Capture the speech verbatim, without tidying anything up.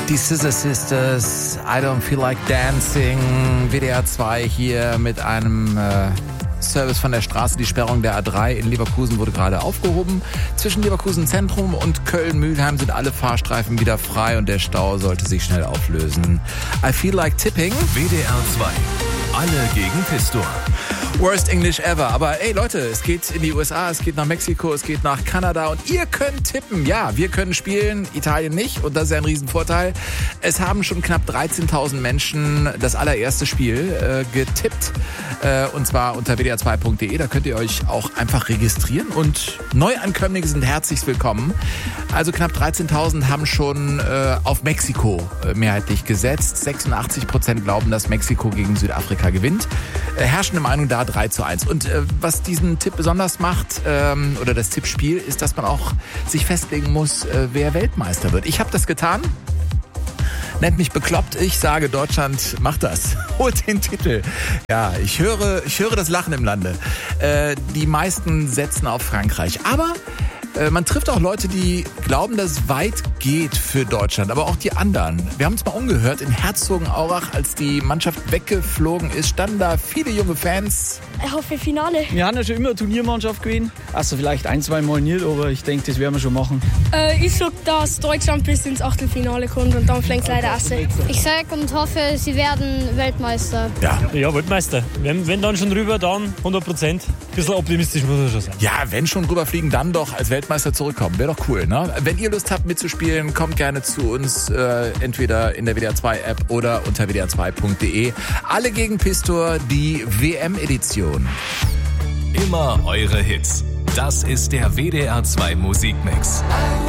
Die Scissor Sisters, I Don't Feel Like Dancing, W D R zwei hier mit einem äh, Service von der Straße. Die Sperrung der A drei in Leverkusen wurde gerade aufgehoben. Zwischen Leverkusen Zentrum und Köln-Mühlheim sind alle Fahrstreifen wieder frei und der Stau sollte sich schnell auflösen. I Feel Like Tipping. W D R zwei. Alle gegen Pistor. Worst English ever. Aber ey Leute, es geht in die U S A, es geht nach Mexiko, es geht nach Kanada und ihr könnt tippen. Ja, wir können spielen, Italien nicht und das ist ja ein Riesenvorteil. Es haben schon knapp dreizehntausend Menschen das allererste Spiel äh, getippt äh, und zwar unter w d r zwei punkt d e. Da könnt ihr euch auch einfach registrieren und Neuankömmlinge sind herzlich willkommen. Also knapp dreizehntausend haben schon äh, auf Mexiko äh, mehrheitlich gesetzt. sechsundachtzig Prozent glauben, dass Mexiko gegen Südafrika gewinnt. Äh, herrschende Meinung da drei zu eins. Und äh, was diesen Tipp besonders macht, ähm, oder das Tippspiel, ist, dass man auch sich festlegen muss, äh, wer Weltmeister wird. Ich habe das getan. Nennt mich bekloppt. Ich sage, Deutschland macht das. Holt den Titel. Ja, ich höre, ich höre das Lachen im Lande. Äh, die meisten setzen auf Frankreich. Aber äh, man trifft auch Leute, die glauben, dass es weit geht für Deutschland. Aber auch die anderen. Wir haben uns mal umgehört in Herzogenaurach, als die Mannschaft weggeflogen ist, standen da viele junge Fans. Ich hoffe Finale. Wir haben ja schon immer eine Turniermannschaft gewesen. Also vielleicht ein, zwei Mal nicht, aber ich denke, das werden wir schon machen. Äh, ich sag, dass Deutschland bis ins Achtelfinale kommt und dann fliegt es leider Asse. Ich sage und hoffe, sie werden Weltmeister. Ja, Ja, Weltmeister. Wenn, wenn dann schon rüber, dann hundert Prozent. Ein bisschen optimistisch muss er schon sein. ja, wenn schon rüberfliegen, dann doch als Weltmeister zurückkommen. Wäre doch cool, ne? Wenn ihr Lust habt mitzuspielen, kommt gerne zu uns, äh, entweder in der W D R zwei App oder unter w d r zwei punkt d e. Alle gegen Pistor, die W M-Edition. Immer eure Hits. Das ist der W D R zwei Musikmix.